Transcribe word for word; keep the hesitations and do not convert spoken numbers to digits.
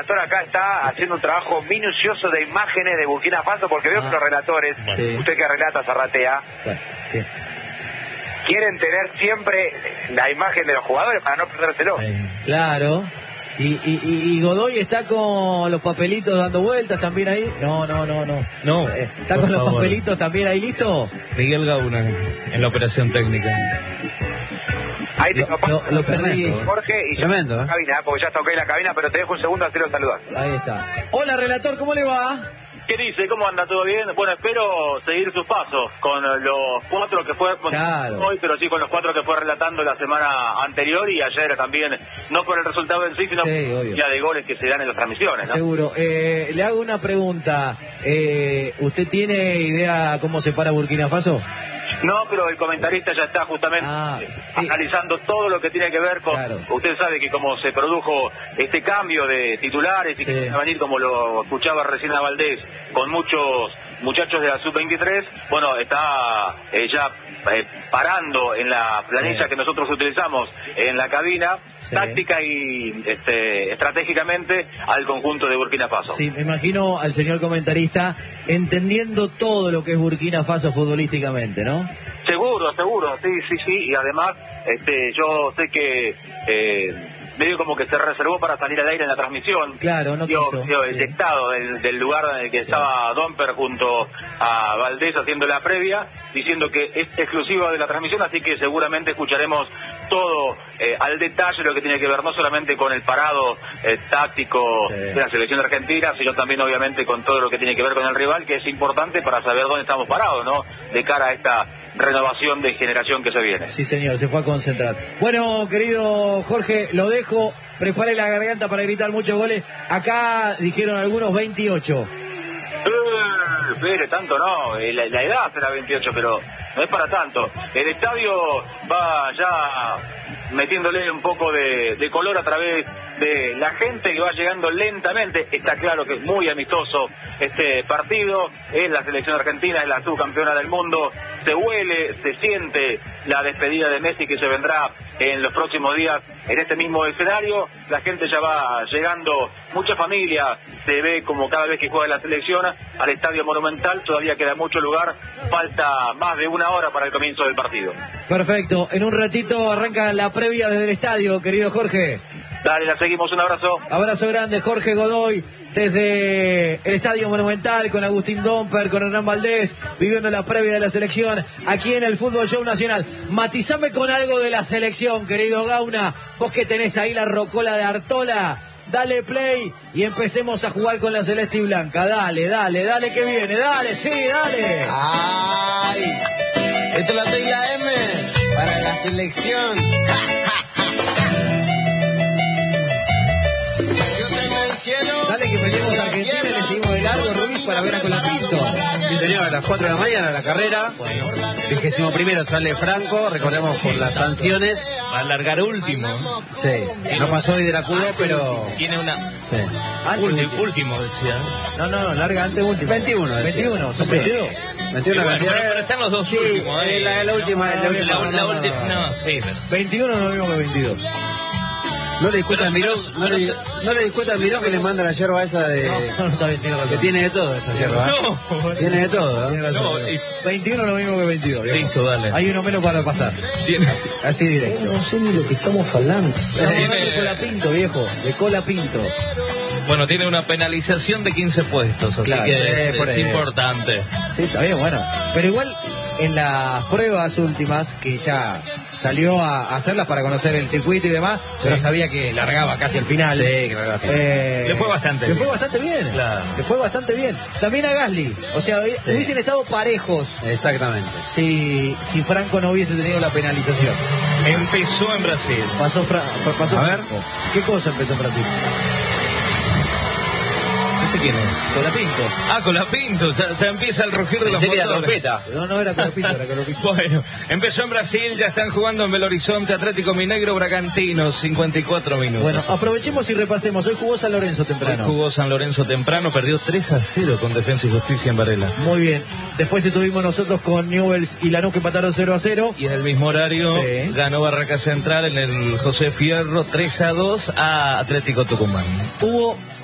relator acá está haciendo un trabajo minucioso de imágenes de Burkina Faso, porque veo ah, que los relatores, sí. usted que relata Zarratea, bueno, sí. quieren tener siempre la imagen de los jugadores para no perdérselo. Sí. Claro. Y, y, y Godoy está con los papelitos dando vueltas también ahí. No, no, no, no. No. ¿Está con los favor. papelitos también ahí listo? Miguel Gauna en la operación técnica. Ahí te lo, lo, lo perdí. Jorge, y tremendo, ya ¿eh? la cabina, porque ya toqué la cabina, pero te dejo un segundo a hacerlo saludar. Ahí está. Hola, relator, ¿cómo le va? ¿Qué dice? ¿Cómo anda? ¿Todo bien? Bueno, espero seguir sus pasos con los cuatro que fue claro. hoy, pero sí con los cuatro que fue relatando la semana anterior y ayer también, no por el resultado en sí, sino sí, por la de goles que se dan en las transmisiones, ¿no? Seguro. Eh, le hago una pregunta. Eh, ¿Usted tiene idea cómo se para Burkina Faso? No, pero el comentarista ya está justamente ah, sí. analizando todo lo que tiene que ver con... Claro. Usted sabe que como se produjo este cambio de titulares y sí. que va a venir, como lo escuchaba recién a Valdés, con muchos muchachos de la sub veintitrés, bueno, está eh, ya eh, parando en la planilla sí. que nosotros utilizamos en la cabina, sí. táctica y este, estratégicamente al conjunto de Burkina Faso. Sí, me imagino al señor comentarista entendiendo todo lo que es Burkina Faso futbolísticamente, ¿no? Seguro, seguro, sí, sí, sí, y además este, yo sé que... Eh, medio como que se reservó para salir al aire en la transmisión. Claro, no dio, quiso. Dio sí. el dictado del, del lugar en el que sí. estaba Domper junto a Valdés haciendo la previa, diciendo que es exclusiva de la transmisión, así que seguramente escucharemos todo eh, al detalle lo que tiene que ver no solamente con el parado eh, táctico sí. de la selección argentina, sino también obviamente con todo lo que tiene que ver con el rival, que es importante para saber dónde estamos parados, ¿no? De cara a esta renovación de generación que se viene. Sí, señor, se fue a concentrar. Bueno, querido Jorge, lo dejo. Prepare la garganta para gritar muchos goles. Acá dijeron algunos veintiocho. Eh, espere, tanto no. La, la edad será veintiocho, pero no es para tanto. El estadio va ya metiéndole un poco de, de color a través de la gente que va llegando lentamente. Está claro que es muy amistoso este partido. Es la selección argentina, es la subcampeona del mundo. Se huele, se siente la despedida de Messi que se vendrá en los próximos días en este mismo escenario. La gente ya va llegando, mucha familia se ve como cada vez que juega la selección al Estadio Monumental. Todavía queda mucho lugar, falta más de una hora para el comienzo del partido. Perfecto, en un ratito arranca la previa desde el estadio, querido Jorge. Dale, la seguimos, un abrazo. Abrazo grande, Jorge Godoy, desde el Estadio Monumental, con Agustín Domper, con Hernán Valdés, viviendo la previa de la selección, aquí en el Fútbol Show Nacional. Matizame con algo de la selección, querido Gauna, vos que tenés ahí la rocola de Artola, dale play y empecemos a jugar con la celeste y blanca, dale, dale, dale que viene, dale, sí, dale. Ay, esto es la tecla M para la selección. Dale que peleemos a Argentina y le seguimos de largo, Ruiz, para ver a Colapinto. Sí, señor, a las cuatro de la mañana la carrera. Bueno, vigésimo primero sale Franco, recordemos por las sanciones. Va a largar último. Sí, no pasó hoy de la Q dos, pero... Tiene una... Sí. Último, último, decía. No, no, no, larga antes último. veintiuno. veintiuno, son veintidós. veintiuno, bueno, veintiuno. Pero, pero están los dos sí, últimos. Eh. La, la última, no, la última. La, la, la no, última, no, no. no, sí. Pero... veintiuno no es lo mismo que veintidós. No le discutan Pero, Miró, pero, no, le, pero, no le discutan Miró que le manda la yerba esa de... No, no está bien, tiene razón. Que tiene de todo esa yerba. No, tiene de todo, tiene razón. No, y... veintiuno es lo mismo que veintidós. Viejo. Listo, dale. Hay uno menos para pasar. Tiene... Así, así directo. No sé ni lo que estamos hablando. No, Tiene... no, de Cola Pinto, viejo. De Cola Pinto. Bueno, tiene una penalización de quince puestos, así claro, que eh, es, por es eso. importante. Sí, está bien, bueno. Pero igual, en las pruebas últimas, que ya salió a hacerlas para conocer el circuito y demás, sí. pero sabía que largaba casi al final. Sí, que largaba. Eh, le fue bastante le bien. fue bastante bien. Claro. Le fue bastante bien. También a Gasly. O sea, sí. hubiesen estado parejos. Exactamente. Si, si Franco no hubiese tenido la penalización. Empezó en Brasil. Pasó, Fra pasó a ver. Franco. ¿Qué cosa empezó en Brasil? ¿Quién es? Colapinto. Ah, Colapinto, ya, ya empieza el rugir de los Sería motores. trompeta. No, no era Colapinto, era Colapinto. Bueno, empezó en Brasil, ya están jugando en Belo Horizonte, Atlético Mineiro, Bragantino, cincuenta y cuatro minutos. Bueno, aprovechemos y repasemos. Hoy jugó San Lorenzo temprano. Hoy jugó San Lorenzo temprano, perdió tres a cero con Defensa y Justicia en Varela. Muy bien. Después estuvimos nosotros con Newell's y Lanús que empataron cero a cero. Y en el mismo horario sí. ganó Barraca Central en el José Fierro tres a dos a Atlético Tucumán. Hubo